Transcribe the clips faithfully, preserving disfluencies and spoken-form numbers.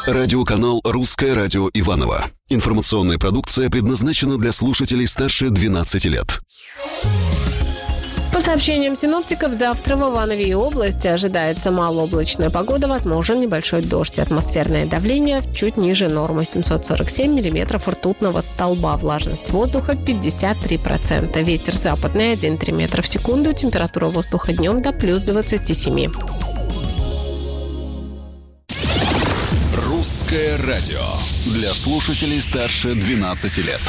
Радиоканал «Русское радио Иваново». Информационная продукция предназначена для слушателей старше двенадцати лет. По сообщениям синоптиков, завтра в Иванове и области ожидается малооблачная погода, возможен небольшой дождь. Атмосферное давление чуть ниже нормы, семьсот сорок семь миллиметров ртутного столба. Влажность воздуха пятьдесят три процента. Ветер западный один и три метра в секунду. Температура воздуха днем до плюс двадцати семи. «Русское радио» для слушателей старше двенадцати лет.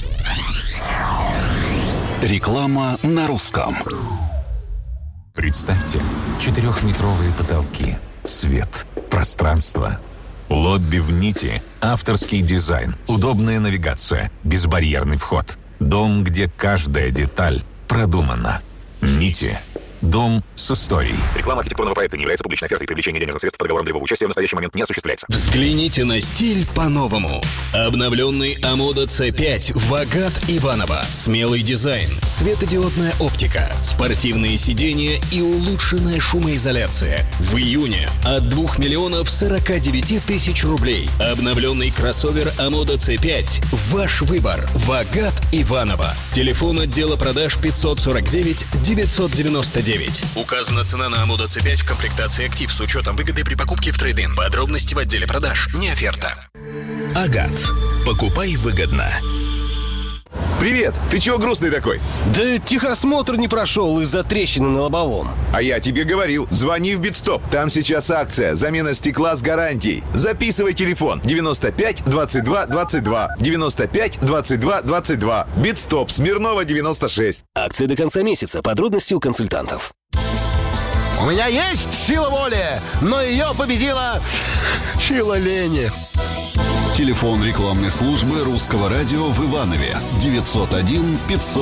Реклама на русском. Представьте, четырехметровые потолки, свет, пространство. Лобби в нити, авторский дизайн, удобная навигация, безбарьерный вход. Дом, где каждая деталь продумана. Нити. Дом с историей. Реклама архитектурного проекта не является публичной офертой, и привлечение денежных средств по договорам для его участия в настоящий момент не осуществляется. Взгляните на стиль по-новому. Обновленный Амода си пять Вагат Иваново. Смелый дизайн, светодиодная оптика, спортивные сиденья и улучшенная шумоизоляция. В июне от двух миллионов сорока девяти тысяч рублей. Обновленный кроссовер Амода си пять. Ваш выбор. Вагат Иваново. Телефон отдела продаж пятьсот сорок девять девятьсот девяносто девять. Указана цена на Амода си пять в комплектации «Актив» с учетом выгоды при покупке в трейд-ин. Подробности в отделе продаж. Не оферта. Агат. Покупай выгодно. Привет! Ты чего грустный такой? Да техосмотр не прошел из-за трещины на лобовом. А я тебе говорил, звони в Битстоп. Там сейчас акция. Замена стекла с гарантией. Записывай телефон. девяносто пять двадцать два двадцать два. девяносто пять двадцать два двадцать два. Битстоп. Смирнова девяносто шесть. Акция до конца месяца. Подробности у консультантов. У меня есть сила воли, но ее победила сила лени. Телефон рекламной службы «Русского радио» в Иванове девятьсот один пятьсот.